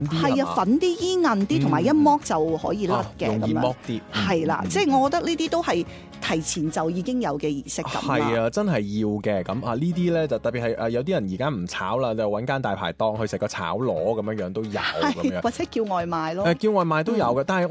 係啊，粉啲衣韌啲，同埋一剝就可以甩嘅咁樣。 容易剝啲。 係啦，即係我覺得呢啲都係提前就已經有嘅儀式感啦。 係啊，真係要嘅。咁啊，呢啲咧就特別係有啲人而家唔炒啦，就揾間大排檔去食個炒螺咁樣樣都有咁樣。 或者叫外賣咯。 叫外賣都有嘅，但係